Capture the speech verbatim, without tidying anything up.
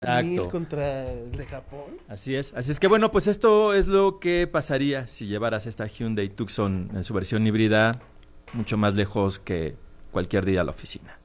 Exacto. contra el de Japón. Así es. Así es que bueno, pues esto es lo que pasaría si llevaras esta Hyundai Tucson en su versión híbrida mucho más lejos que cualquier día a la oficina.